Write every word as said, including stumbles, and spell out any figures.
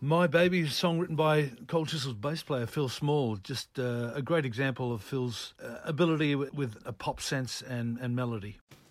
My Baby, a song written by Cold Chisel's bass player Phil Small, just uh, a great example of Phil's uh, ability with, with a pop sense and, and melody.